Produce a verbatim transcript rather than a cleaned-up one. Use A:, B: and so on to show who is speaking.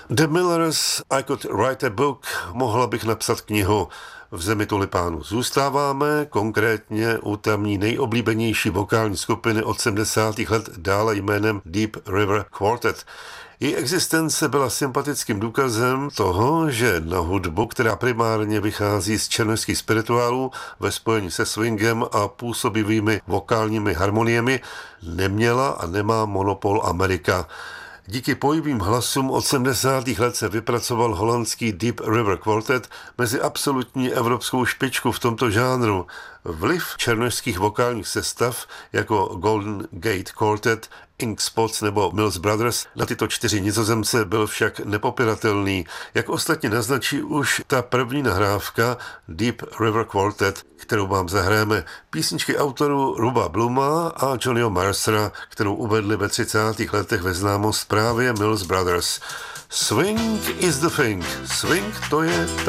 A: The Millers, I Could Write a Book, mohla bych napsat knihu. V zemi tulipánu zůstáváme, konkrétně u tamní nejoblíbenější vokální skupiny od sedmdesátých let, dále jménem Deep River Quartet. Její existence byla sympatickým důkazem toho, že na hudbu, která primárně vychází z černošských spirituálů ve spojení se swingem a působivými vokálními harmoniemi, neměla a nemá monopol Amerika. Díky pojivým hlasům od sedmdesátých let se vypracoval holandský Deep River Quartet mezi absolutní evropskou špičku v tomto žánru. Vliv černošských vokálních sestav jako Golden Gate Quartet, Ink Spots nebo Mills Brothers na tyto čtyři Nizozemce byl však nepopiratelný, jak ostatně naznačí už ta první nahrávka Deep River Quartet, kterou vám zahráme. Písničky autorů Ruba Bluma a Johnnyho Mercera, kterou uvedli ve třicátých letech ve známost právě Mills Brothers. Swing is the thing. Swing to je